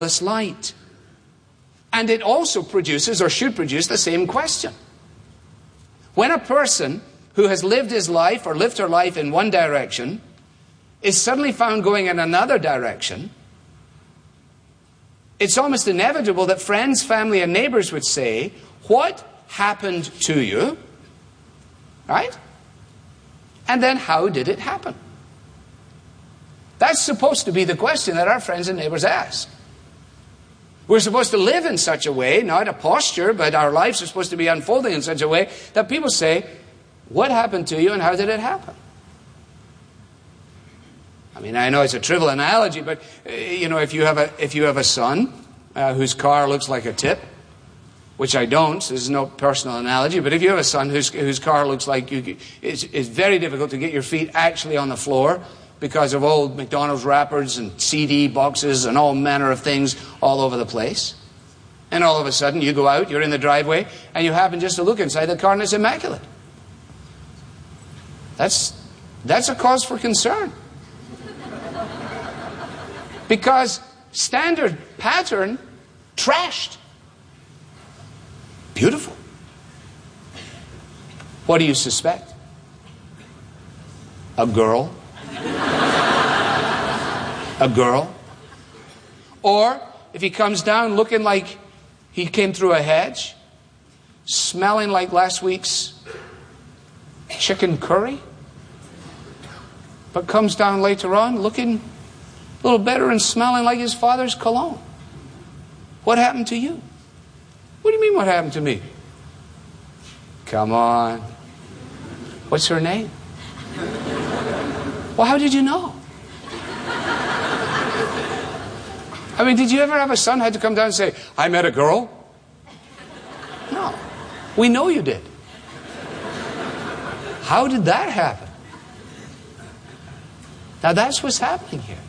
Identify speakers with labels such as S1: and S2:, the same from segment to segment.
S1: this light. And it also produces, or should produce, the same question. When a person who has lived his life or lived her life in one direction is suddenly found going in another direction, it's almost inevitable that friends, family, and neighbors would say, "What happened to you?" Right? And then, how did it happen? That's supposed to be the question that our friends and neighbors ask. We're supposed to live in such a way, not a posture, but our lives are supposed to be unfolding in such a way that people say, "What happened to you and how did it happen?" I mean, I know it's a trivial analogy, but if you have a son whose car looks like a tip, which I don't, so this is no personal analogy, but if you have a son whose car looks like it's very difficult to get your feet actually on the floor because of old McDonald's wrappers and CD boxes and all manner of things all over the place. And all of a sudden you go out, you're in the driveway, and you happen just to look inside the car and it's immaculate. That's a cause for concern. Because standard pattern, trashed. Beautiful. What do you suspect? A girl? A girl? Or if he comes down looking like he came through a hedge, smelling like last week's chicken curry, but comes down later on looking a little better and smelling like his father's cologne. What happened to you? What do you mean, what happened to me? Come on. What's her name? Well, how did you know? I mean, did you ever have a son who had to come down and say, "I met a girl"? No. We know you did. How did that happen? Now that's what's happening here.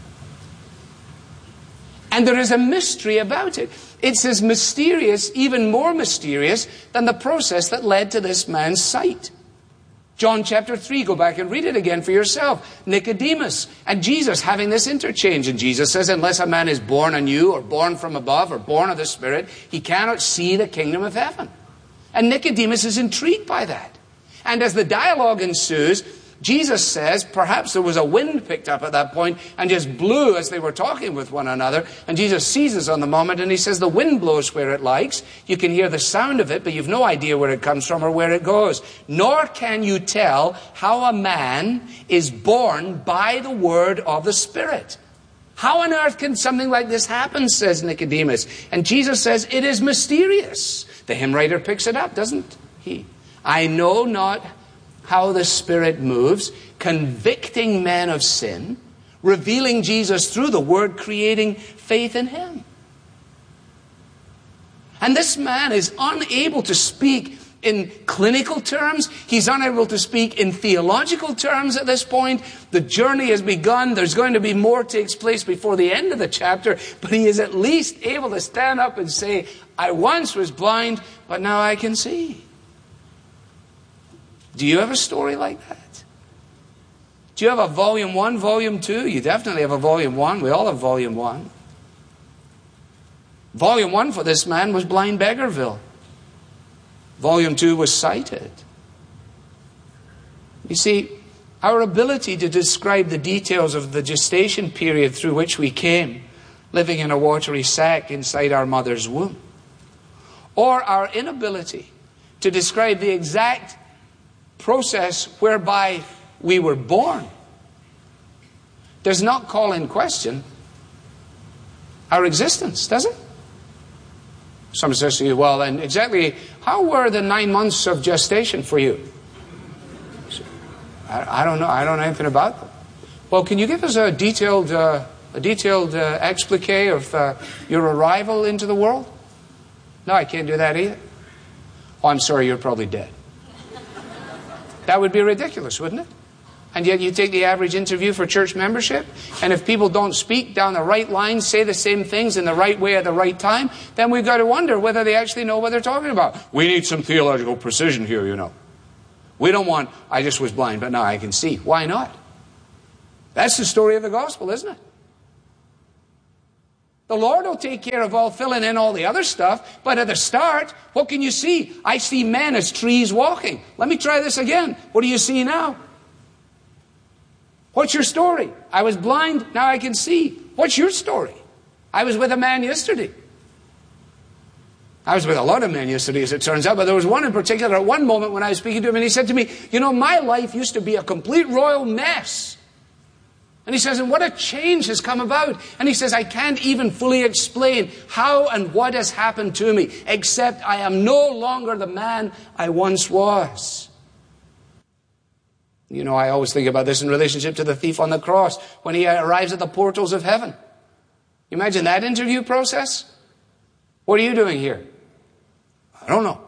S1: And there is a mystery about it. It's as mysterious, even more mysterious, than the process that led to this man's sight. John chapter 3, go back and read it again for yourself. Nicodemus and Jesus having this interchange. And Jesus says, unless a man is born anew, or born from above, or born of the Spirit, he cannot see the kingdom of heaven. And Nicodemus is intrigued by that. And as the dialogue ensues, Jesus says, perhaps there was a wind picked up at that point and just blew as they were talking with one another. And Jesus seizes on the moment and he says, the wind blows where it likes. You can hear the sound of it, but you've no idea where it comes from or where it goes. Nor can you tell how a man is born by the word of the Spirit. How on earth can something like this happen, says Nicodemus. And Jesus says, it is mysterious. The hymn writer picks it up, doesn't he? I know not how the Spirit moves, convicting men of sin, revealing Jesus through the Word, creating faith in Him. And this man is unable to speak in clinical terms. He's unable to speak in theological terms at this point. The journey has begun. There's going to be more takes place before the end of the chapter, but he is at least able to stand up and say, I once was blind, but now I can see. Do you have a story like that? Do you have a volume 1, volume 2? You definitely have a volume 1. We all have volume 1. Volume 1 for this man was Blind Beggarville. Volume 2 was Sighted. You see, our ability to describe the details of the gestation period through which we came, living in a watery sack inside our mother's womb, or our inability to describe the exact process whereby we were born, does not call in question our existence, does it? Someone says to you, well, then exactly how were the 9 months of gestation for you? I don't know. I don't know anything about them. Well, can you give us a detailed explique of your arrival into the world? No, I can't do that either. Oh, I'm sorry, you're probably dead. That would be ridiculous, wouldn't it? And yet you take the average interview for church membership, and if people don't speak down the right line, say the same things in the right way at the right time, then we've got to wonder whether they actually know what they're talking about. We need some theological precision here, you know. We don't want, I just was blind, but now I can see. Why not? That's the story of the gospel, isn't it? The Lord will take care of all filling in all the other stuff. But at the start, what can you see? I see men as trees walking. Let me try this again. What do you see now? What's your story? I was blind, now I can see. What's your story? I was with a man yesterday. I was with a lot of men yesterday, as it turns out, but there was one in particular at one moment when I was speaking to him, and he said to me, you know, my life used to be a complete royal mess. And he says, and what a change has come about. And he says, I can't even fully explain how and what has happened to me, except I am no longer the man I once was. You know, I always think about this in relationship to the thief on the cross when he arrives at the portals of heaven. Imagine that interview process. What are you doing here? I don't know.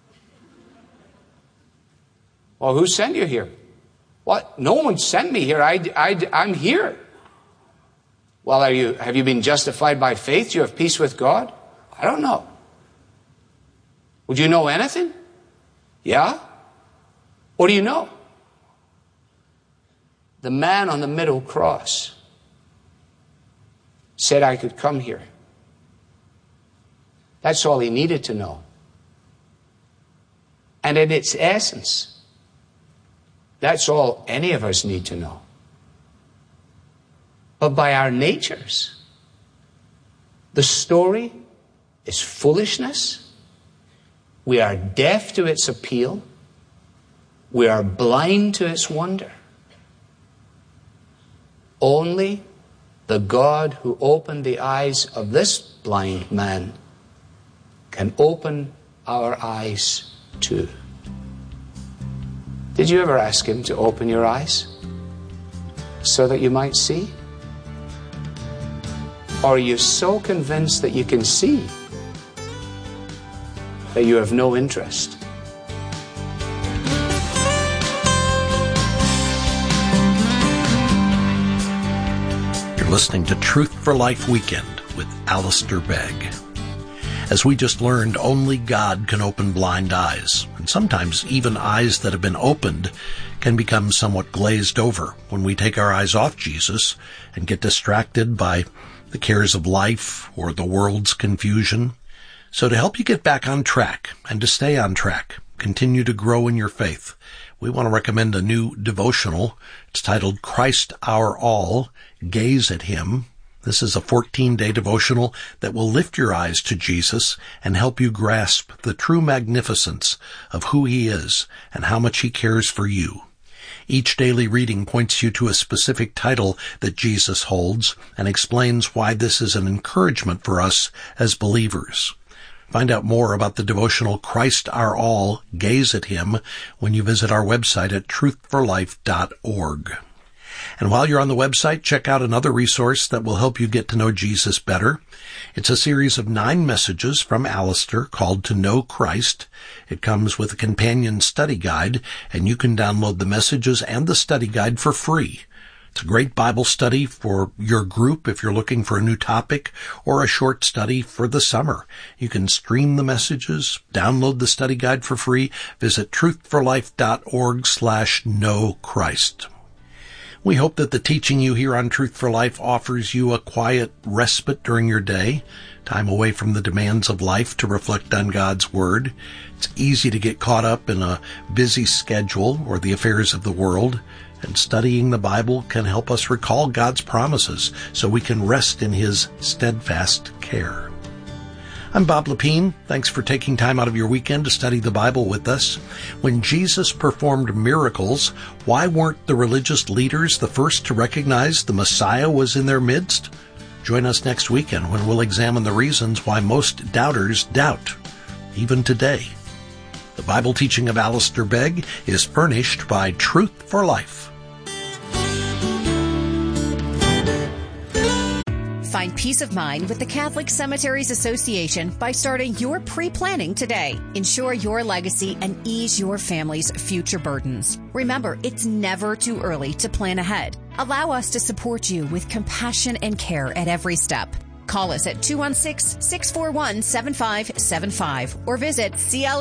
S1: Well, who sent you here? What? No one sent me here. I'm here. Well, have you been justified by faith? Do you have peace with God? I don't know. Would you know anything? Yeah? What do you know? The man on the middle cross said I could come here. That's all he needed to know. And in its essence, that's all any of us need to know. But by our natures, the story is foolishness. We are deaf to its appeal. We are blind to its wonder. Only the God who opened the eyes of this blind man can open our eyes too. Did you ever ask him to open your eyes so that you might see? Or are you so convinced that you can see that you have no interest?
S2: You're listening to Truth for Life Weekend with Alistair Begg. As we just learned, only God can open blind eyes, and sometimes even eyes that have been opened can become somewhat glazed over when we take our eyes off Jesus and get distracted by the cares of life or the world's confusion. So to help you get back on track and to stay on track, continue to grow in your faith, we want to recommend a new devotional. It's titled Christ Our All, Gaze at Him. This is a 14-day devotional that will lift your eyes to Jesus and help you grasp the true magnificence of who He is and how much He cares for you. Each daily reading points you to a specific title that Jesus holds and explains why this is an encouragement for us as believers. Find out more about the devotional Christ Our All, Gaze at Him when you visit our website at truthforlife.org. And while you're on the website, check out another resource that will help you get to know Jesus better. It's a series of 9 messages from Alistair called To Know Christ. It comes with a companion study guide, and you can download the messages and the study guide for free. It's a great Bible study for your group if you're looking for a new topic, or a short study for the summer. You can stream the messages, download the study guide for free. Visit truthforlife.org/knowchrist. We hope that the teaching you hear on Truth for Life offers you a quiet respite during your day, time away from the demands of life to reflect on God's Word. It's easy to get caught up in a busy schedule or the affairs of the world, and studying the Bible can help us recall God's promises so we can rest in His steadfast care. I'm Bob Lepine. Thanks for taking time out of your weekend to study the Bible with us. When Jesus performed miracles, why weren't the religious leaders the first to recognize the Messiah was in their midst? Join us next weekend when we'll examine the reasons why most doubters doubt, even today. The Bible teaching of Alistair Begg is furnished by Truth for Life.
S3: Find peace of mind with the Catholic Cemeteries Association by starting your pre-planning today. Ensure your legacy and ease your family's future burdens. Remember, it's never too early to plan ahead. Allow us to support you with compassion and care at every step. Call us at 216-641-7575 or visit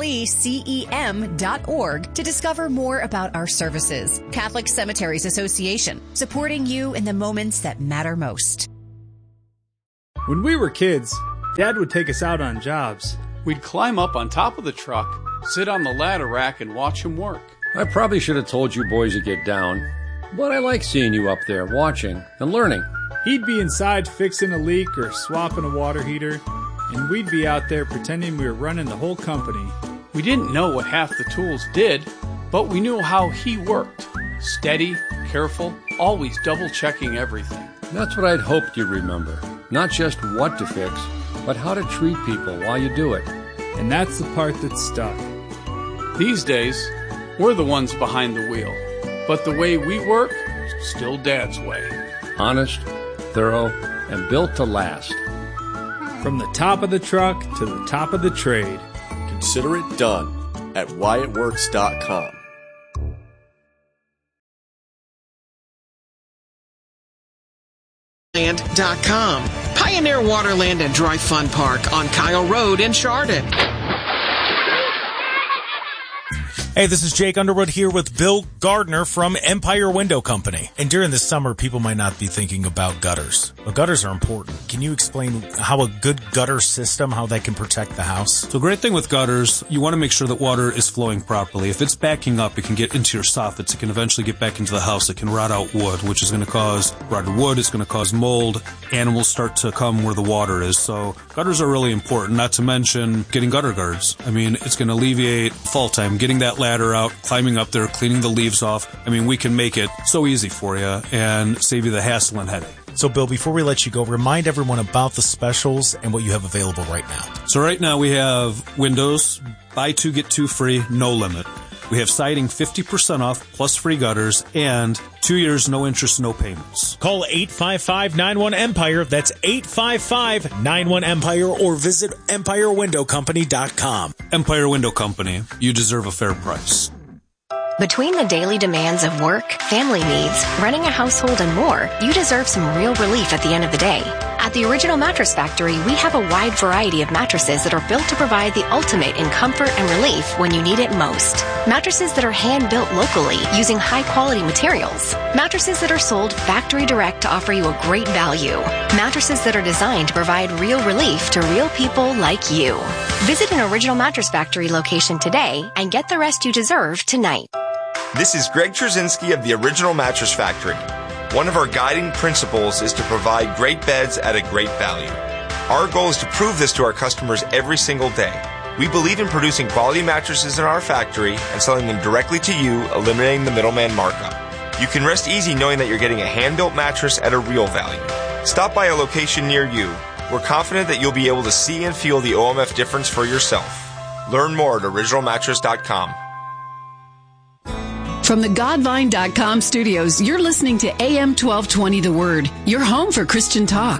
S3: clecem.org to discover more about our services. Catholic Cemeteries Association, supporting you in the moments that matter most.
S4: When we were kids, Dad would take us out on jobs.
S5: We'd climb up on top of the truck, sit on the ladder rack, and watch him work.
S6: I probably should have told you boys to get down, but I like seeing you up there watching and learning.
S4: He'd be inside fixing a leak or swapping a water heater, and we'd be out there pretending we were running the whole company.
S5: We didn't know what half the tools did, but we knew how he worked. Steady, careful, always double-checking everything.
S6: That's what I'd hoped you'd remember. Not just what to fix, but how to treat people while you do it.
S4: And that's the part that stuck.
S5: These days, we're the ones behind the wheel. But the way we work, still Dad's way.
S6: Honest, thorough, and built to last.
S4: From the top of the truck to the top of the trade.
S7: Consider it done at WhyItWorks.com.
S8: Land.com. Pioneer Waterland and Dry Fun Park on Kyle Road in Chardon.
S9: Hey, this is Jake Underwood here with Bill Gardner from Empire Window Company. And during the summer, people might not be thinking about gutters, but gutters are important. Can you explain how a good gutter system, how that can protect the house?
S10: So great thing with gutters, you want to make sure that water is flowing properly. If it's backing up, it can get into your soffits. It can eventually get back into the house. It can rot out wood, which is going to cause rotted wood. It's going to cause mold. Animals start to come where the water is. So gutters are really important, not to mention getting gutter guards. I mean, it's going to alleviate fall time, getting that ladder out, climbing up there, cleaning the leaves off. I mean, we can make it so easy for you and save you the hassle and headache.
S9: So, Bill, before we let you go, remind everyone about the specials and what you have available right now.
S10: So right now we have windows, buy two, get two free, no limit. We have siding 50% off, plus free gutters, and 2 years, no interest, no payments.
S9: Call 855-91-EMPIRE. That's 855-91-EMPIRE, or visit EmpireWindowCompany.com.
S10: Empire Window Company. You deserve a fair price.
S11: Between the daily demands of work, family needs, running a household, and more, you deserve some real relief at the end of the day. At the Original Mattress Factory, we have a wide variety of mattresses that are built to provide the ultimate in comfort and relief when you need it most. Mattresses that are hand-built locally using high-quality materials. Mattresses that are sold factory direct to offer you a great value. Mattresses that are designed to provide real relief to real people like you. Visit an Original Mattress Factory location today and get the rest you deserve tonight.
S12: This is Greg Trzynski of the Original Mattress Factory. One of our guiding principles is to provide great beds at a great value. Our goal is to prove this to our customers every single day. We believe in producing quality mattresses in our factory and selling them directly to you, eliminating the middleman markup. You can rest easy knowing that you're getting a hand-built mattress at a real value. Stop by a location near you. We're confident that you'll be able to see and feel the OMF difference for yourself. Learn more at originalmattress.com.
S13: From the Godvine.com studios, you're listening to AM 1220 The Word, your home for Christian talk.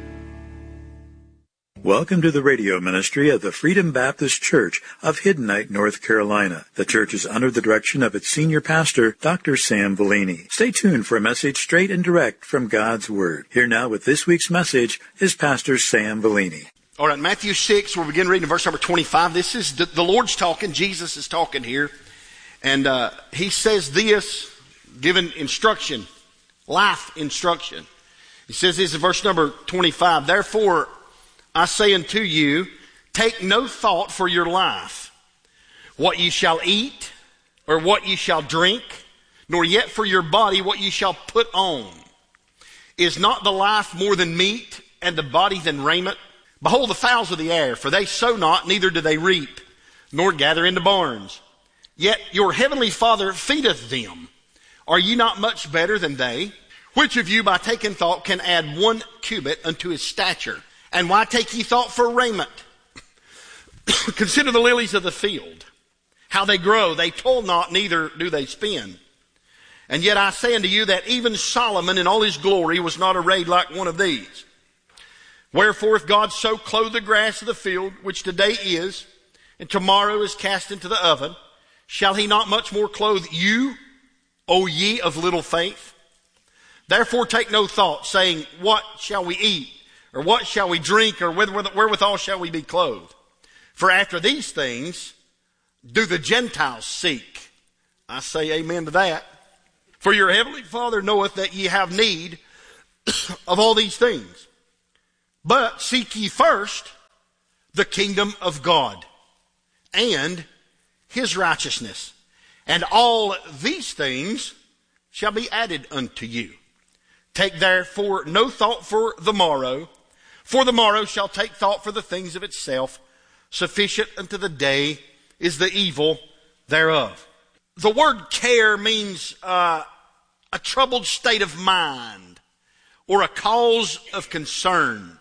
S14: Welcome to the radio ministry of the Freedom Baptist Church of Hiddenite, North Carolina. The church is under the direction of its senior pastor, Dr. Sam Vellini. Stay tuned for a message straight and direct from God's Word. Here now with this week's message is Pastor Sam Vellini.
S15: All right, Matthew 6, we'll begin reading verse number 25. This is the Lord's talking. Jesus is talking here. And he says this, given instruction, life instruction. He says this in verse number 25. Therefore, I say unto you, take no thought for your life, what ye shall eat, or what ye shall drink, nor yet for your body what ye shall put on. Is not the life more than meat, and the body than raiment? Behold the fowls of the air, for they sow not, neither do they reap, nor gather into barns. Yet your heavenly Father feedeth them. Are ye not much better than they? Which of you by taking thought can add 1 cubit unto his stature? And why take ye thought for raiment? Consider the lilies of the field, how they grow. They toil not, neither do they spin. And yet I say unto you that even Solomon in all his glory was not arrayed like one of these. Wherefore if God so clothe the grass of the field, which today is, and tomorrow is cast into the oven, shall he not much more clothe you, O ye of little faith? Therefore take no thought, saying, what shall we eat? Or what shall we drink? Or wherewithal shall we be clothed? For after these things do the Gentiles seek. I say amen to that. For your heavenly Father knoweth that ye have need of all these things. But seek ye first the kingdom of God and his righteousness, and all these things shall be added unto you. Take therefore no thought for the morrow shall take thought for the things of itself. Sufficient unto the day is the evil thereof. The word care means a troubled state of mind or a cause of concern.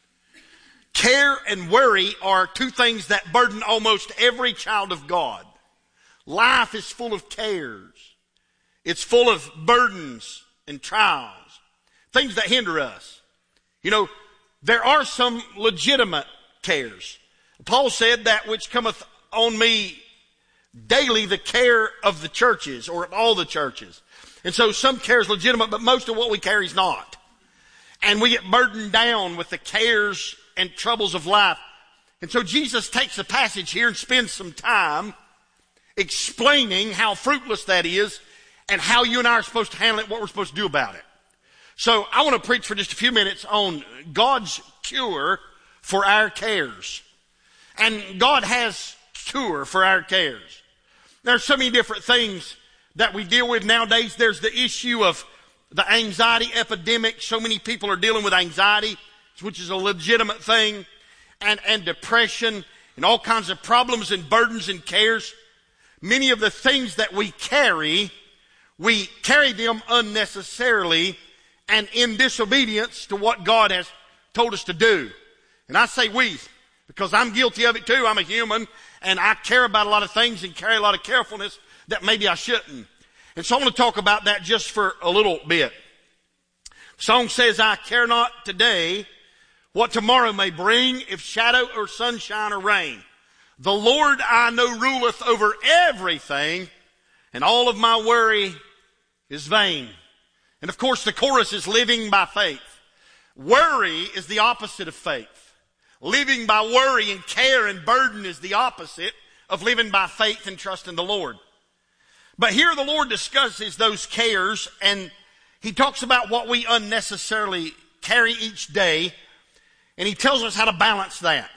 S15: Care and worry are two things that burden almost every child of God. Life is full of cares. It's full of burdens and trials, things that hinder us. You know, there are some legitimate cares. Paul said, that which cometh on me daily, the care of the churches, or of all the churches. And so some care is legitimate, but most of what we carry is not. And we get burdened down with the cares and troubles of life. And so Jesus takes a passage here and spends some time explaining how fruitless that is and how you and I are supposed to handle it, what we're supposed to do about it. So I want to preach for just a few minutes on God's cure for our cares. And God has cure for our cares. There are so many different things that we deal with nowadays. There's the issue of the anxiety epidemic. So many people are dealing with anxiety, which is a legitimate thing, and depression, and all kinds of problems and burdens and cares. Many of the things that we carry them unnecessarily and in disobedience to what God has told us to do. And I say we, because I'm guilty of it too. I'm a human, and I care about a lot of things and carry a lot of carefulness that maybe I shouldn't. And so I want to talk about that just for a little bit. The song says, I care not today what tomorrow may bring, if shadow or sunshine or rain. The Lord I know ruleth over everything, and all of my worry is vain. And of course the chorus is living by faith. Worry is the opposite of faith. Living by worry and care and burden is the opposite of living by faith and trust in the Lord. But here the Lord discusses those cares, and he talks about what we unnecessarily carry each day, and he tells us how to balance that.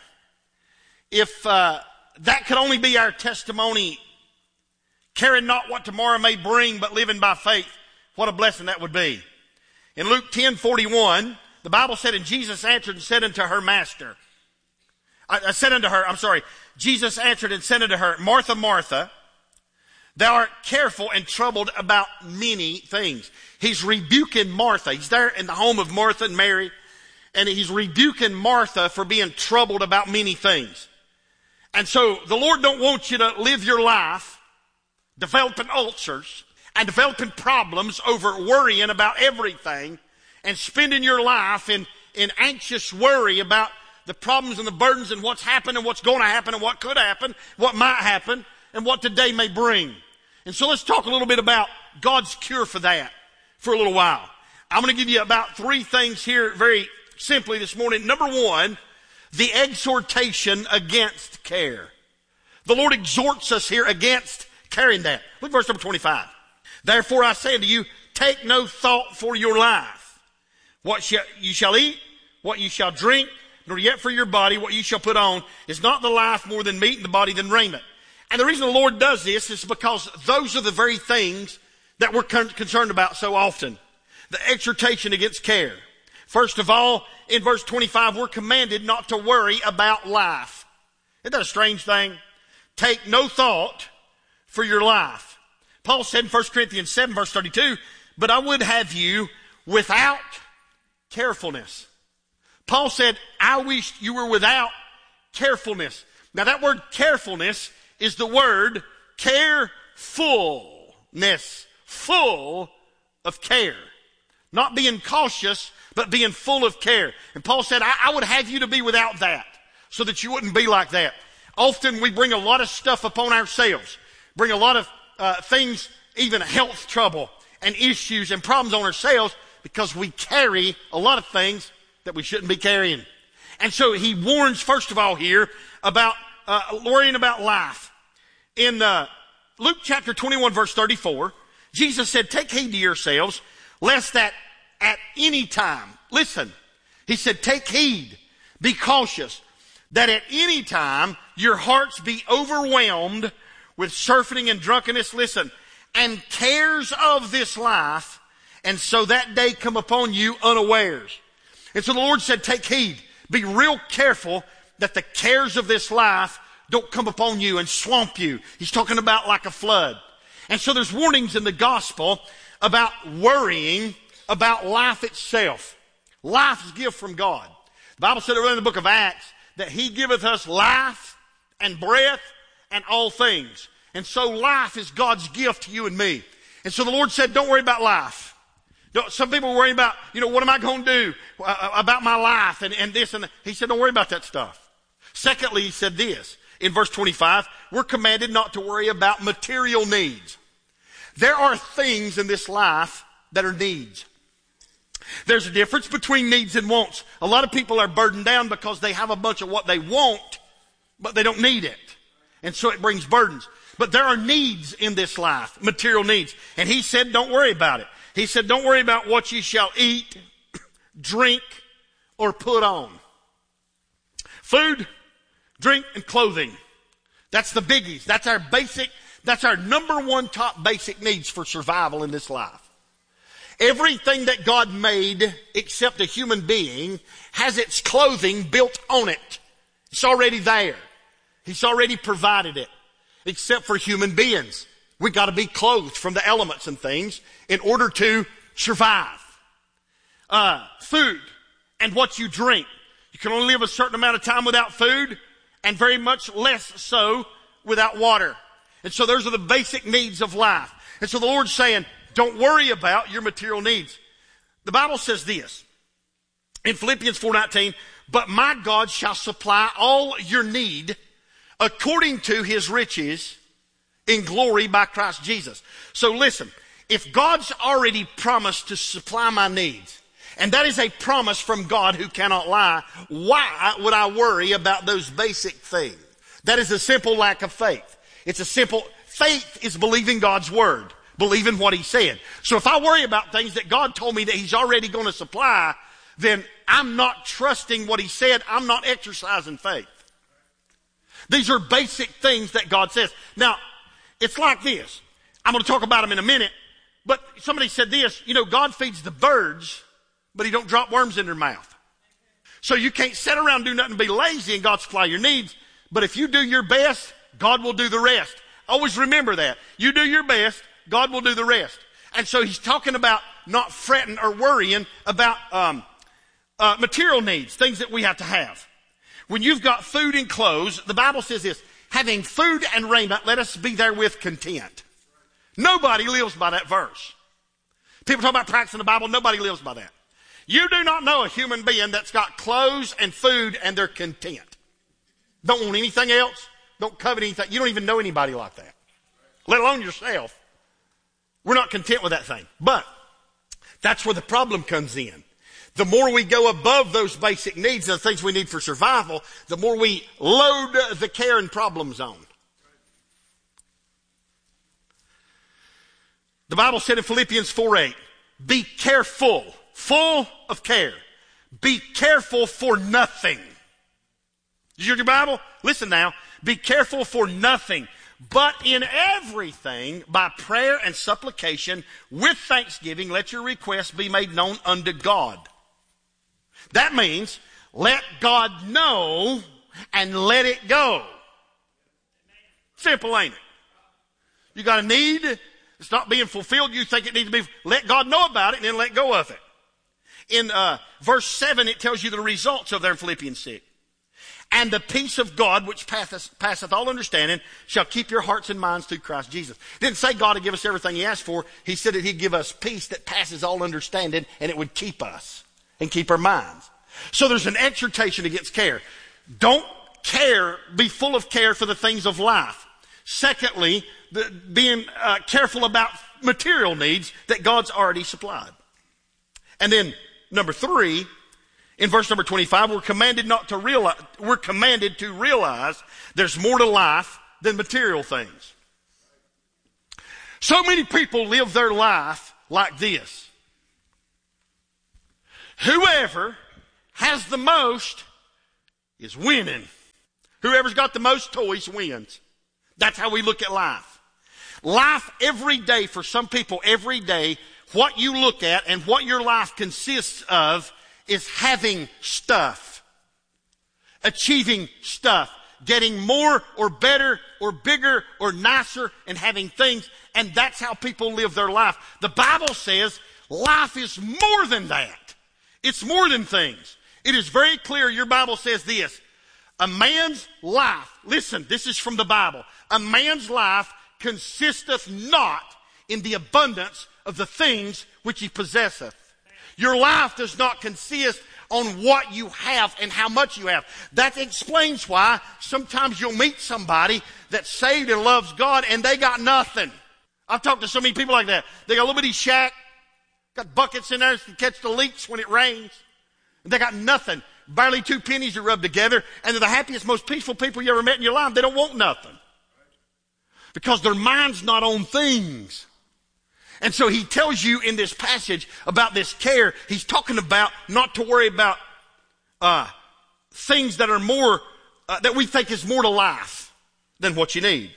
S15: If that could only be our testimony, caring not what tomorrow may bring, but living by faith, what a blessing that would be. In Luke 10:41, the Bible said, and Jesus answered and said unto her, Jesus answered and said unto her, Martha, Martha, thou art careful and troubled about many things. He's rebuking Martha. He's there in the home of Martha and Mary, and he's rebuking Martha for being troubled about many things. And so the Lord don't want you to live your life developing ulcers and developing problems over worrying about everything and spending your life in anxious worry about the problems and the burdens and what's happened and what's going to happen and what could happen, what might happen, and what today may bring. And so let's talk a little bit about God's cure for that for a little while. I'm going to give you about 3 things here very simply this morning. Number 1, the exhortation against care. The Lord exhorts us here against carrying that. Look at verse number 25. Therefore I say unto you, take no thought for your life, what you shall eat, what you shall drink, nor yet for your body what you shall put on. Is not the life more than meat, and the body than raiment? And the reason the Lord does this is because those are the very things that we're concerned about so often. The exhortation against care. First of all, in verse 25, we're commanded not to worry about life. Isn't that a strange thing? Take no thought for your life. Paul said in 1 Corinthians 7, verse 32, but I would have you without carefulness. Paul said, I wish you were without carefulness. Now that word carefulness is the word carefulness, full of care. Not being cautious, but being full of care. And Paul said, I would have you to be without that, so that you wouldn't be like that. Often we bring a lot of stuff upon ourselves, bring a lot of things, even health trouble and issues and problems on ourselves, because we carry a lot of things that we shouldn't be carrying. And so he warns, first of all, here about worrying about life. In Luke chapter 21, verse 34, Jesus said, take heed to yourselves, lest that at any time, listen, He said, take heed, be cautious, that at any time your hearts be overwhelmed with surfeiting and drunkenness, listen, and cares of this life, and so that day come upon you unawares. And so the Lord said, take heed, be real careful that the cares of this life don't come upon you and swamp you. He's talking about like a flood. And so there's warnings in the gospel about worrying about life itself. Life is a gift from God. The Bible said earlier in the book of Acts that He giveth us life and breath and all things. And so life is God's gift to you and me. And so the Lord said, don't worry about life. Some people worry about, what am I going to do about my life and this and that. He said, don't worry about that stuff. Secondly, He said this in verse 25, we're commanded not to worry about material needs. There are things in this life that are needs. There's a difference between needs and wants. A lot of people are burdened down because they have a bunch of what they want, but they don't need it. And so it brings burdens. But there are needs in this life, material needs. And He said, don't worry about it. He said, don't worry about what you shall eat, drink, or put on. Food, drink, and clothing. That's the biggies. That's our number one top basic needs for survival in this life. Everything that God made except a human being has its clothing built on it. It's already there. He's already provided it. Except for human beings. We've got to be clothed from the elements and things in order to survive. Food and what you drink. You can only live a certain amount of time without food and very much less so without water. And so those are the basic needs of life. And so the Lord's saying, don't worry about your material needs. The Bible says this in Philippians 4:19, but my God shall supply all your need according to His riches in glory by Christ Jesus. So listen, if God's already promised to supply my needs, and that is a promise from God who cannot lie, why would I worry about those basic things? That is a simple lack of faith. Faith is believing God's word, believing what He said. So if I worry about things that God told me that He's already going to supply, then I'm not trusting what He said. I'm not exercising faith. These are basic things that God says. Now, it's like this. I'm going to talk about them in a minute, but somebody said this, God feeds the birds, but He don't drop worms in their mouth. So you can't sit around and do nothing and be lazy and God supply your needs, but if you do your best, God will do the rest. Always remember that. You do your best, God will do the rest. And so He's talking about not fretting or worrying about material needs, things that we have to have. When you've got food and clothes, the Bible says this, having food and raiment, let us be therewith content. Nobody lives by that verse. People talk about practicing the Bible, nobody lives by that. You do not know a human being that's got clothes and food and they're content. Don't want anything else. Don't covet anything. You don't even know anybody like that, let alone yourself. We're not content with that thing. But that's where the problem comes in. The more we go above those basic needs and the things we need for survival, the more we load the care and problem zone. The Bible said in Philippians 4:8, be careful, full of care. Be careful for nothing. Did you read your Bible? Listen now. Be careful for nothing, but in everything, by prayer and supplication, with thanksgiving, let your requests be made known unto God. That means let God know and let it go. Simple, ain't it? You got a need, it's not being fulfilled, you think it needs to be, let God know about it and then let go of it. In verse 7, it tells you the results of there in Philippians 6. And the peace of God, which passeth all understanding, shall keep your hearts and minds through Christ Jesus. It didn't say God would give us everything He asked for. He said that He'd give us peace that passes all understanding, and it would keep us and keep our minds. So there's an exhortation against care. Don't care, be full of care for the things of life. Secondly, being careful about material needs that God's already supplied. And then number 3, in verse number 25, we're commanded to realize there's more to life than material things. So many people live their life like this. Whoever has the most is winning. Whoever's got the most toys wins. That's how we look at life. Life every day, for some people, every day, what you look at and what your life consists of is having stuff, achieving stuff, getting more or better or bigger or nicer and having things. And that's how people live their life. The Bible says life is more than that. It's more than things. It is very clear. Your Bible says this. A man's life, listen, this is from the Bible. A man's life consisteth not in the abundance of the things which he possesseth. Your life does not consist on what you have and how much you have. That explains why sometimes you'll meet somebody that's saved and loves God and they got nothing. I've talked to so many people like that. They got a little bitty shack, got buckets in there to catch the leaks when it rains. They got nothing. Barely 2 pennies to rub together, and they're the happiest, most peaceful people you ever met in your life. They don't want nothing. Because their mind's not on things. And so he tells you in this passage about this care, he's talking about not to worry about things that are more, that we think is more to life than what you need.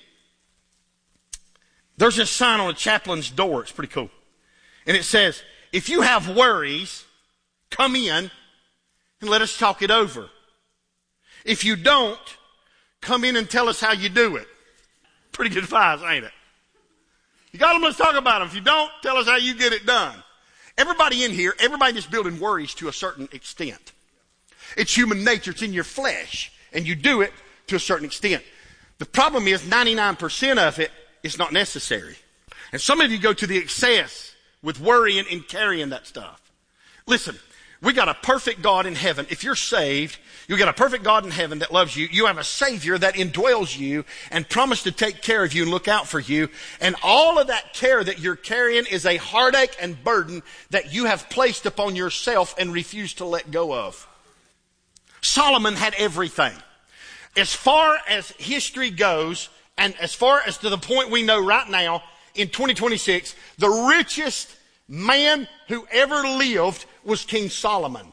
S15: There's this sign on a chaplain's door. It's pretty cool. And it says, if you have worries, come in and let us talk it over. If you don't, come in and tell us how you do it. Pretty good advice, ain't it? You got them, let's talk about them. If you don't, tell us how you get it done. Everybody in here, everybody in this building worries to a certain extent. It's human nature. It's in your flesh. And you do it to a certain extent. The problem is 99% of it is not necessary. And some of you go to the excess with worrying and carrying that stuff. Listen, we got a perfect God in heaven. If you're saved, you got a perfect God in heaven that loves you. You have a Savior that indwells you and promised to take care of you and look out for you. And all of that care that you're carrying is a heartache and burden that you have placed upon yourself and refused to let go of. Solomon had everything. As far as history goes, and as far as to the point we know right now, in 2026, the richest man who ever lived was King Solomon.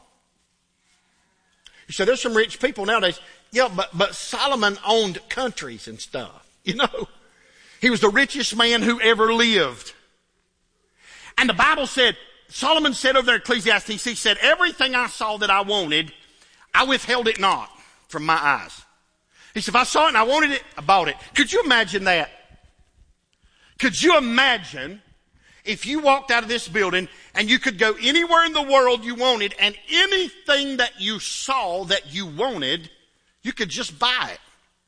S15: You say, there's some rich people nowadays. Yeah, but Solomon owned countries and stuff. You know, he was the richest man who ever lived. And the Bible said, Solomon said over there in Ecclesiastes, he said, everything I saw that I wanted, I withheld it not from my eyes. He said, if I saw it and I wanted it, I bought it. Could you imagine that? Could you imagine if you walked out of this building and you could go anywhere in the world you wanted and anything that you saw that you wanted, you could just buy it?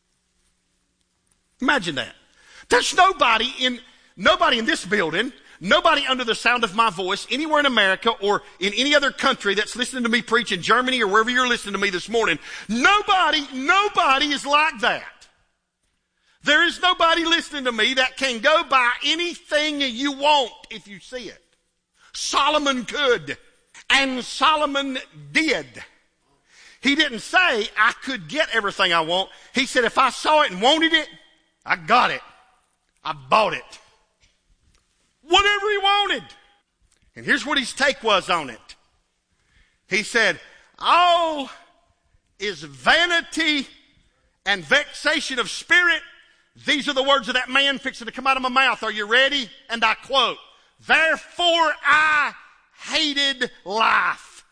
S15: Imagine that. There's nobody in this building, nobody under the sound of my voice, anywhere in America or in any other country that's listening to me preach in Germany or wherever you're listening to me this morning. Nobody is like that. There is nobody listening to me that can go buy anything you want if you see it. Solomon could. And Solomon did. He didn't say, I could get everything I want. He said, if I saw it and wanted it, I got it. I bought it. Whatever he wanted. And here's what his take was on it. He said, all is vanity and vexation of spirit. These are the words of that man fixing to come out of my mouth. Are you ready? And I quote, therefore I hated life.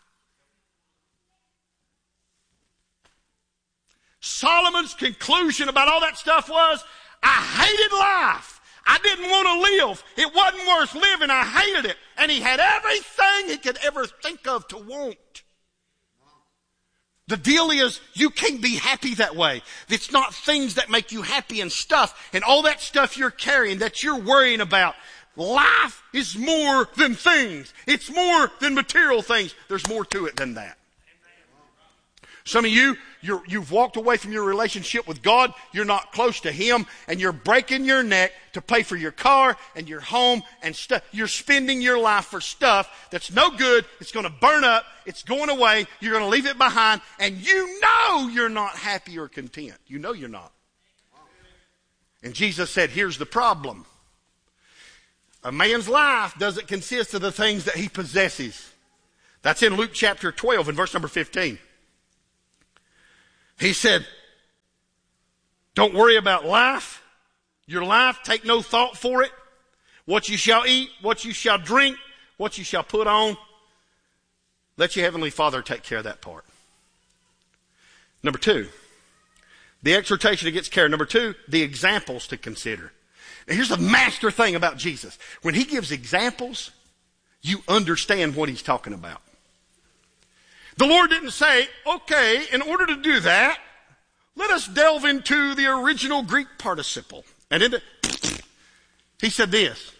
S15: Solomon's conclusion about all that stuff was, I hated life. I didn't want to live. It wasn't worth living. I hated it. And he had everything he could ever think of to want. The deal is, you can't be happy that way. It's not things that make you happy and stuff, and all that stuff you're carrying, that you're worrying about. Life is more than things. It's more than material things. There's more to it than that. Some of you, you've walked away from your relationship with God. You're not close to Him, and you're breaking your neck to pay for your car and your home and stuff. You're spending your life for stuff that's no good. It's going to burn up. It's going away. You're going to leave it behind, and you know you're not happy or content. You know you're not. And Jesus said, here's the problem. A man's life doesn't consist of the things that he possesses. That's in Luke chapter 12 and verse number 15. He said, don't worry about life. Your life, take no thought for it. What you shall eat, what you shall drink, what you shall put on. Let your heavenly Father take care of that part. Number 2, the exhortation against care. Number 2, the examples to consider. Now here's the master thing about Jesus. When he gives examples, you understand what he's talking about. The Lord didn't say, okay, in order to do that, let us delve into the original Greek participle. And he said this.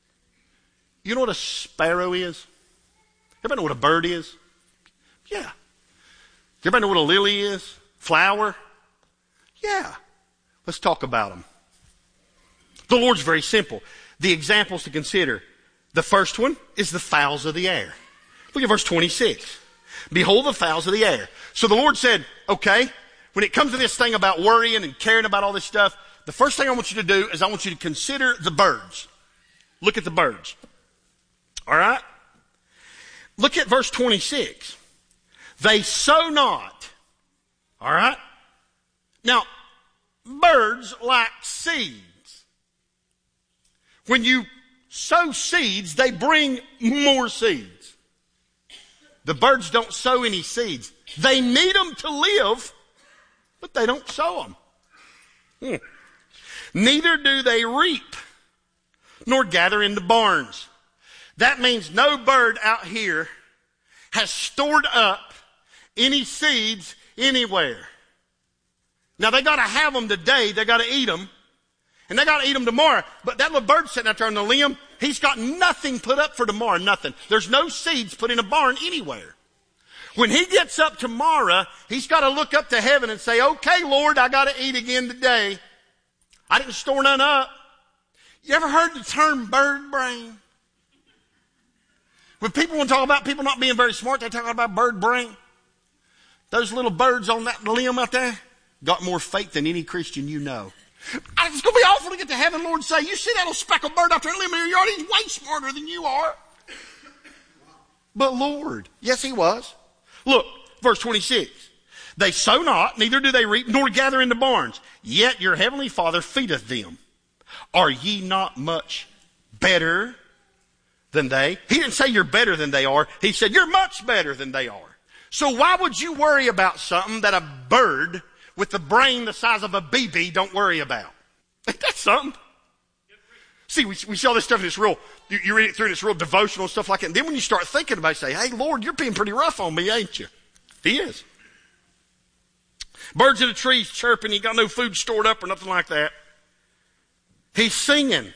S15: You know what a sparrow is? Everybody know what a bird is? Yeah. Everybody know what a lily is? Flower? Yeah. Let's talk about them. The Lord's very simple. The examples to consider. The first one is the fowls of the air. Look at verse 26. Behold the fowls of the air. So the Lord said, okay, when it comes to this thing about worrying and caring about all this stuff, the first thing I want you to do is I want you to consider the birds. Look at the birds. All right? Look at verse 26. They sow not. All right? Now, birds like seeds. When you sow seeds, they bring more seeds. The birds don't sow any seeds. They need them to live, but they don't sow them. Neither do they reap, nor gather into barns. That means no bird out here has stored up any seeds anywhere. Now they got to have them today. They got to eat them. And they got to eat them tomorrow. But that little bird sitting out there on the limb, he's got nothing put up for tomorrow, nothing. There's no seeds put in a barn anywhere. When he gets up tomorrow, he's got to look up to heaven and say, okay, Lord, I got to eat again today. I didn't store none up. You ever heard the term bird brain? When people want to talk about people not being very smart, they talk about bird brain. Those little birds on that limb out there got more faith than any Christian you know. It's going to be awful to get to heaven, Lord, and say, you see that little speckled bird out there in the limb of your yard? He's way smarter than you are. But Lord, yes, he was. Look, verse 26. They sow not, neither do they reap, nor gather into barns. Yet your heavenly Father feedeth them. Are ye not much better than they? He didn't say you're better than they are. He said you're much better than they are. So why would you worry about something that a bird with the brain the size of a BB don't worry about? Ain't that something? See, we saw this stuff in this real, you read it through this real devotional stuff like that. And then when you start thinking about it, say, hey, Lord, you're being pretty rough on me, ain't you? He is. Birds in the trees chirping. He got no food stored up or nothing like that. He's singing.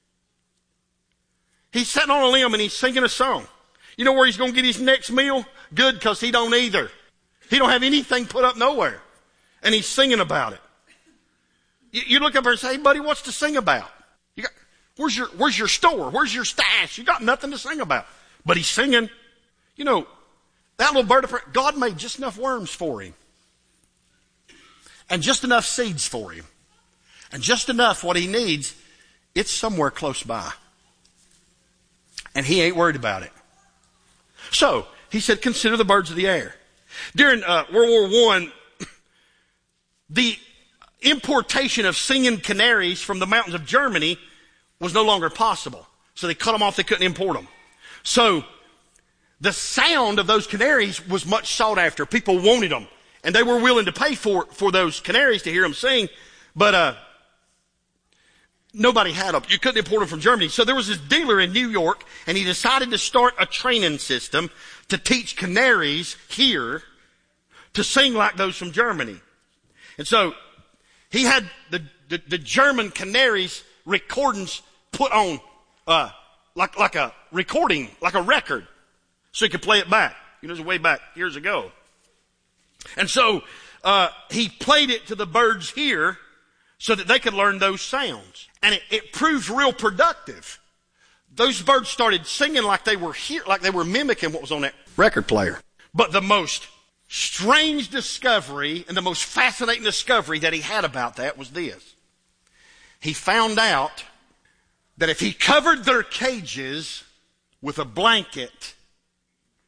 S15: He's sitting on a limb and he's singing a song. You know where he's going to get his next meal? Good, because he don't either. He don't have anything put up nowhere. And he's singing about it. You look up there and say, hey, buddy, what's to sing about? Where's your store? Where's your stash? You got nothing to sing about. But he's singing. You know, that little bird, God made just enough worms for him. And just enough seeds for him. And just enough what he needs, it's somewhere close by. And he ain't worried about it. So, he said, consider the birds of the air. During World War I, the importation of singing canaries from the mountains of Germany was no longer possible. So they cut them off, they couldn't import them. So, the sound of those canaries was much sought after. People wanted them. And they were willing to pay for those canaries to hear them sing. But nobody had them. You couldn't import them from Germany. So there was this dealer in New York, and he decided to start a training system to teach canaries here to sing like those from Germany. And so he had the German canaries recordings put on like a recording, like a record, so he could play it back. You know, it was way back years ago. And so he played it to the birds here so that they could learn those sounds. And it proved real productive. Those birds started singing like they were here, like they were mimicking what was on that record player. But the most strange discovery and the most fascinating discovery that he had about that was this. He found out that if he covered their cages with a blanket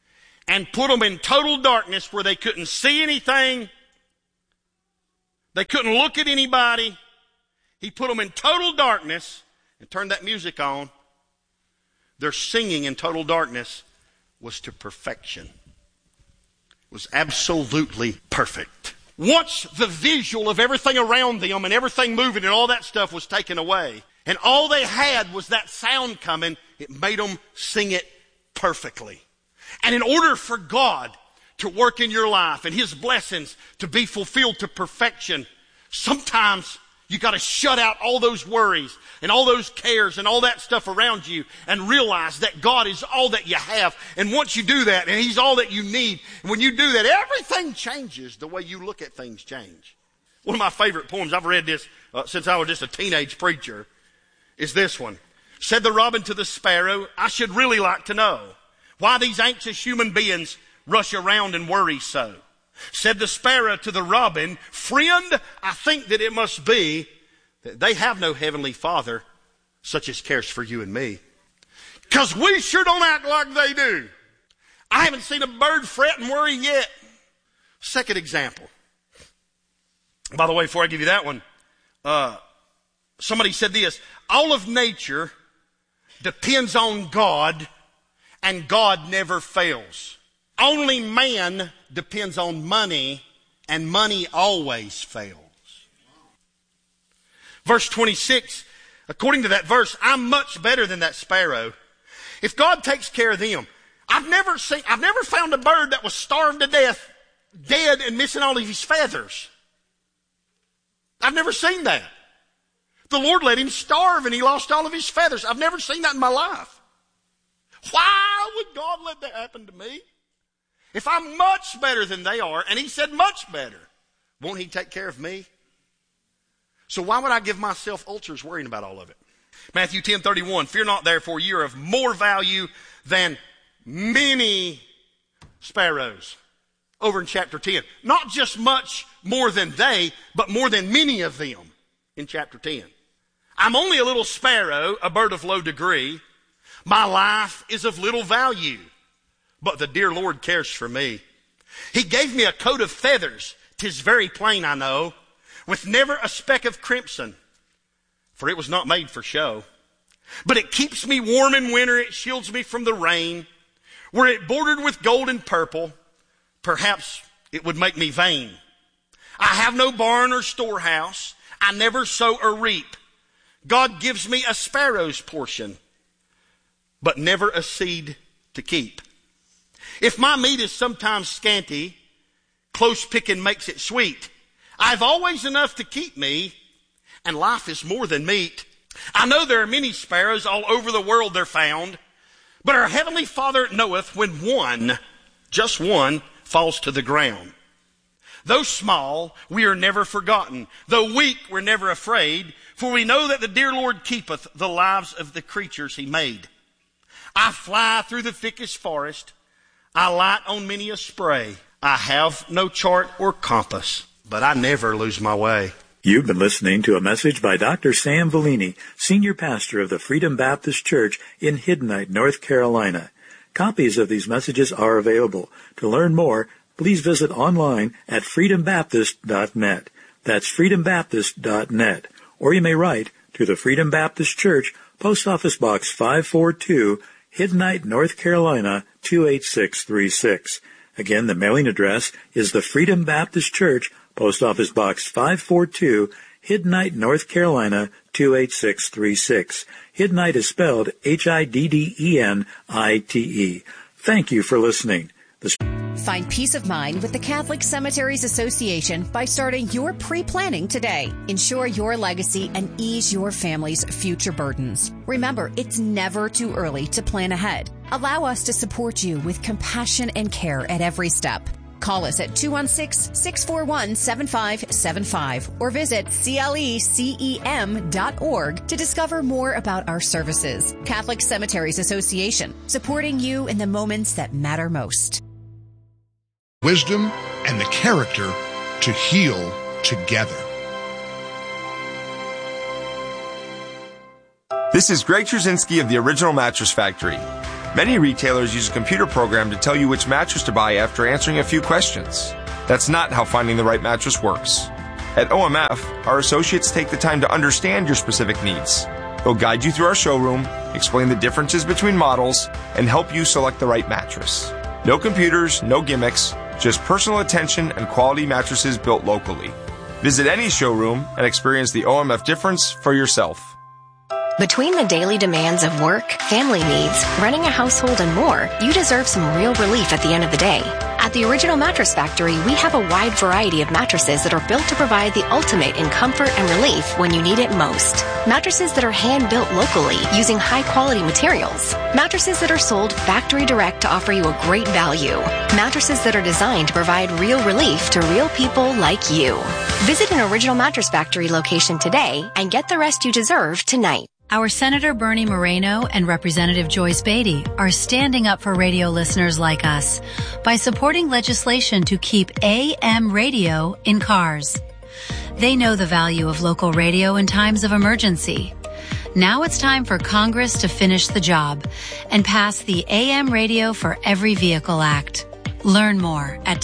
S15: and put them in total darkness where they couldn't see anything. They couldn't look at anybody. He put them in total darkness and turned that music on. Their singing in total darkness was to perfection. It was absolutely perfect. Once the visual of everything around them and everything moving and all that stuff was taken away, and all they had was that sound coming, it made them sing it perfectly. And in order for God to work in your life and His blessings to be fulfilled to perfection, sometimes you got to shut out all those worries and all those cares and all that stuff around you and realize that God is all that you have. And once you do that, and He's all that you need, and when you do that, everything changes. The way you look at things change. One of my favorite poems, I've read this since I was just a teenage preacher, is this one. Said the robin to the sparrow, I should really like to know why these anxious human beings rush around and worry so. Said the sparrow to the robin, friend, I think that it must be that they have no heavenly Father such as cares for you and me. Because we sure don't act like they do. I haven't seen a bird fret and worry yet. Second example. By the way, before I give you that one, somebody said this, all of nature depends on God, and God never fails. Only man depends on money, and money always fails. Verse 26, according to that verse, I'm much better than that sparrow. If God takes care of them, I've never found a bird that was starved to death, dead and missing all of his feathers. I've never seen that. The Lord let him starve and he lost all of his feathers. I've never seen that in my life. Why would God let that happen to me? If I'm much better than they are, and He said much better, won't He take care of me? So why would I give myself ulcers worrying about all of it? Matthew 10:31, fear not therefore, ye are of more value than many sparrows. Over in chapter 10. Not just much more than they, but more than many of them in chapter 10. I'm only a little sparrow, a bird of low degree. My life is of little value, but the dear Lord cares for me. He gave me a coat of feathers, 'tis very plain I know, with never a speck of crimson, for it was not made for show. But it keeps me warm in winter, it shields me from the rain. Were it bordered with gold and purple, perhaps it would make me vain. I have no barn or storehouse, I never sow or reap. God gives me a sparrow's portion, but never a seed to keep. If my meat is sometimes scanty, close picking makes it sweet. I've always enough to keep me, and life is more than meat. I know there are many sparrows all over the world they're found, but our Heavenly Father knoweth when one, just one, falls to the ground. Though small, we are never forgotten. Though weak, we're never afraid, for we know that the dear Lord keepeth the lives of the creatures He made. I fly through the thickest forest. I light on many a spray. I have no chart or compass, but I never lose my way.
S14: You've been listening to a message by Dr. Sam Vellini, Senior Pastor of the Freedom Baptist Church in Hiddenite, North Carolina. Copies of these messages are available. To learn more, please visit online at freedombaptist.net. That's freedombaptist.net. Or you may write to the Freedom Baptist Church, Post Office Box 542, Hiddenite, North Carolina, 28636. Again, the mailing address is the Freedom Baptist Church, Post Office Box 542, Hiddenite, North Carolina, 28636. Hiddenite is spelled Hiddenite. Thank you for listening.
S3: Find peace of mind with the Catholic Cemeteries Association by starting your pre-planning today. Ensure your legacy and ease your family's future burdens. Remember, it's never too early to plan ahead. Allow us to support you with compassion and care at every step. Call us at 216-641-7575 or visit clecem.org to discover more about our services. Catholic Cemeteries Association, supporting you in the moments that matter most.
S16: Wisdom and the character to heal together.
S12: This is Greg Trzynski of the Original Mattress Factory. Many retailers use a computer program to tell you which mattress to buy after answering a few questions. That's not how finding the right mattress works. At OMF, our associates take the time to understand your specific needs. They'll guide you through our showroom, explain the differences between models, and help you select the right mattress. No computers, no gimmicks, just personal attention and quality mattresses built locally. Visit any showroom and experience the OMF difference for yourself.
S11: Between the daily demands of work, family needs, running a household, and more, you deserve some real relief at the end of the day. At the Original Mattress Factory, we have a wide variety of mattresses that are built to provide the ultimate in comfort and relief when you need it most. Mattresses that are hand-built locally using high-quality materials. Mattresses that are sold factory direct to offer you a great value. Mattresses that are designed to provide real relief to real people like you. Visit an Original Mattress Factory location today and get the rest you deserve tonight.
S17: Our Senator Bernie Moreno and Representative Joyce Beatty are standing up for radio listeners like us by supporting legislation to keep AM radio in cars. They know the value of local radio in times of emergency. Now it's time for Congress to finish the job and pass the AM Radio for Every Vehicle Act. Learn more at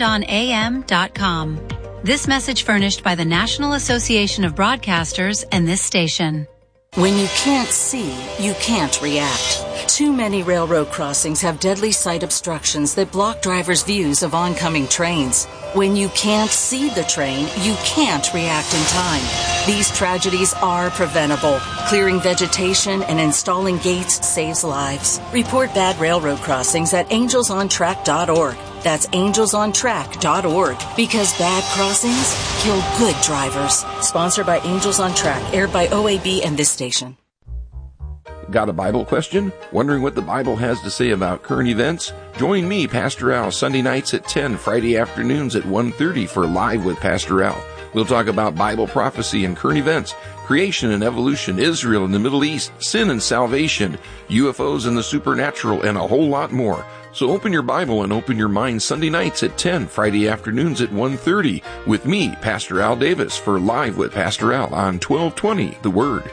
S17: dependonam.com. This message furnished by the National Association of Broadcasters and this station.
S18: When you can't see, you can't react. Too many railroad crossings have deadly sight obstructions that block drivers' views of oncoming trains. When you can't see the train, you can't react in time. These tragedies are preventable. Clearing vegetation and installing gates saves lives. Report bad railroad crossings at angelsontrack.org. That's angelsontrack.org. Because bad crossings kill good drivers. Sponsored by Angels on Track, aired by OAB and this station.
S19: Got a Bible question? Wondering what the Bible has to say about current events? Join me, Pastor Al, Sunday nights at 10, Friday afternoons at 1:30 for Live with Pastor Al. We'll talk about Bible prophecy and current events, creation and evolution, Israel and the Middle East, sin and salvation, UFOs and the supernatural, and a whole lot more. So open your Bible and open your mind Sunday nights at 10, Friday afternoons at 1:30 with me, Pastor Al Davis, for Live with Pastor Al on 1220 The Word.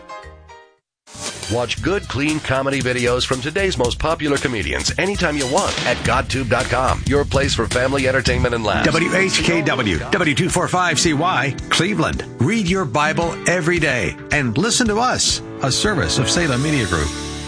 S20: Watch good, clean comedy videos from today's most popular comedians anytime you want at GodTube.com, your place for family entertainment and laughs.
S21: WHKW, W245CY, Cleveland. Read your Bible every day and listen to us, a service of Salem Media Group.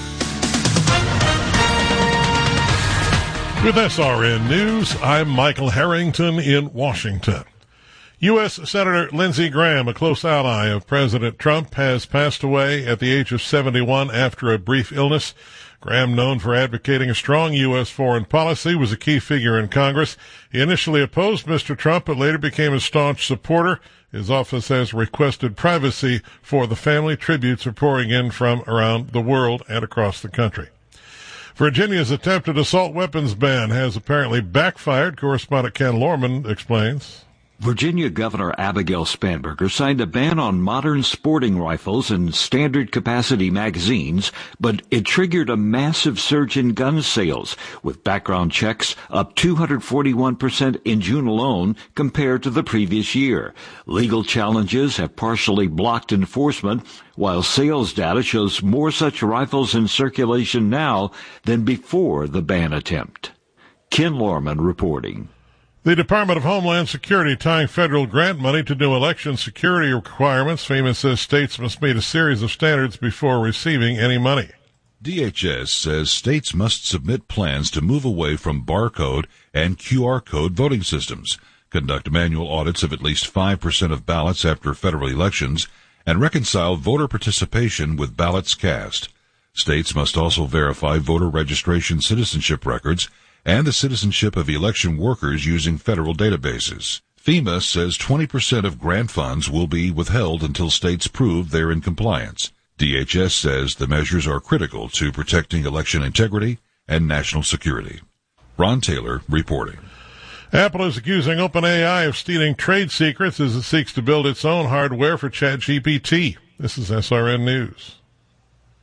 S22: With SRN News, I'm Michael Harrington in Washington. U.S. Senator Lindsey Graham, a close ally of President Trump, has passed away at the age of 71 after a brief illness. Graham, known for advocating a strong U.S. foreign policy, was a key figure in Congress. He initially opposed Mr. Trump, but later became a staunch supporter. His office has requested privacy for the family. Tributes are pouring in from around the world and across the country. Virginia's attempted assault weapons ban has apparently backfired. Correspondent Ken Lorman explains.
S23: Virginia Governor Abigail Spanberger signed a ban on modern sporting rifles and standard capacity magazines, but it triggered a massive surge in gun sales, with background checks up 241% in June alone compared to the previous year. Legal challenges have partially blocked enforcement, while sales data shows more such rifles in circulation now than before the ban attempt. Ken Lorman reporting.
S22: The Department of Homeland Security tying federal grant money to new election security requirements. FEMA says states must meet a series of standards before receiving any money.
S24: DHS says states must submit plans to move away from barcode and QR code voting systems, conduct manual audits of at least 5% of ballots after federal elections, and reconcile voter participation with ballots cast. States must also verify voter registration citizenship records and the citizenship of election workers using federal databases. FEMA says 20% of grant funds will be withheld until states prove they're in compliance. DHS says the measures are critical to protecting election integrity and national security. Ron Taylor reporting.
S22: Apple is accusing OpenAI of stealing trade secrets as it seeks to build its own hardware for ChatGPT. This is SRN News.